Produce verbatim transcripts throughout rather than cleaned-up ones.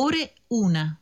ore una.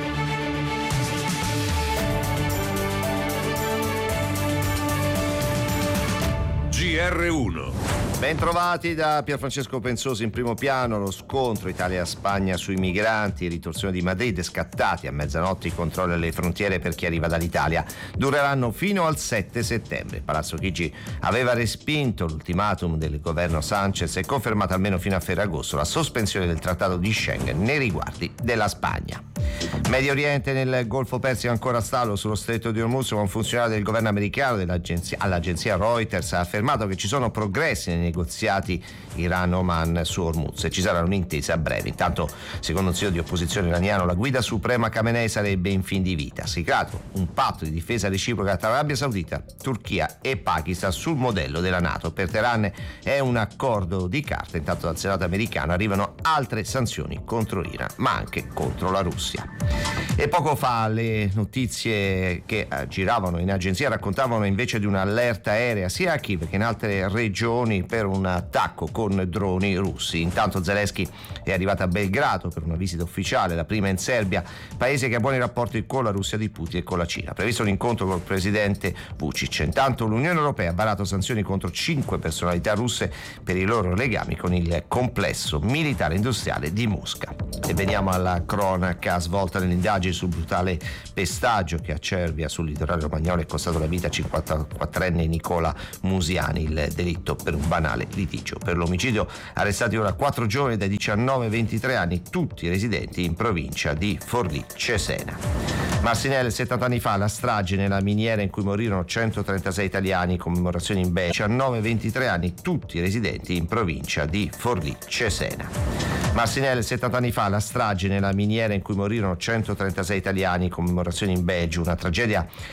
G R uno. Bentrovati da Pierfrancesco Pensosi. In primo piano lo scontro Italia-Spagna sui migranti, ritorsione di Madrid, scattati a mezzanotte i controlli alle frontiere per chi arriva dall'Italia. Dureranno fino al sette settembre. Palazzo Chigi aveva respinto l'ultimatum del governo Sanchez e confermato almeno fino a Ferragosto la sospensione del trattato di Schengen nei riguardi della Spagna. Medio Oriente, nel Golfo Persico ancora stallo sullo stretto di Hormuz. Un funzionario del governo americano dell'agenzia, all'agenzia Reuters ha affermato che ci sono progressi nei negoziati Iran-Oman su Hormuz e ci sarà un'intesa a breve. Intanto, secondo un sito di opposizione iraniano, la guida suprema Khamenei sarebbe in fin di vita. Si crea un patto di difesa reciproca tra Arabia Saudita, Turchia e Pakistan sul modello della NATO. Per Teheran è un accordo di carta. Intanto dal Senato americano arrivano altre sanzioni contro l'Iran, ma anche contro la Russia. E poco fa le notizie che giravano in agenzia raccontavano invece di un'allerta aerea sia a Kiev che in altre regioni per un attacco con droni russi. Intanto Zelensky è arrivato a Belgrado per una visita ufficiale, la prima in Serbia, paese che ha buoni rapporti con la Russia di Putin e con la Cina. Previsto un incontro col presidente Vučić. Intanto l'Unione Europea ha varato sanzioni contro cinque personalità russe per i loro legami con il complesso militare industriale di Mosca. E veniamo alla cronaca svolta nell'indagine sul brutale pestaggio che a Cervia, sul litorale romagnolo, è costato la vita a cinquantaquattrenne Nicola Musiani. Il delitto per un banale litigio. Per l'omicidio arrestati ora quattro giovani dai diciannove ai ventitré anni, tutti residenti in provincia di Forlì Cesena. Marcinelle, settanta anni fa, la strage nella miniera in cui morirono centotrentasei italiani, commemorazione in Belgio. diciannove ventitré anni, tutti residenti in provincia di Forlì Cesena. Marcinelle, settanta anni fa, la strage nella miniera in cui morirono centotrentasei italiani, commemorazione in Belgio, una tragedia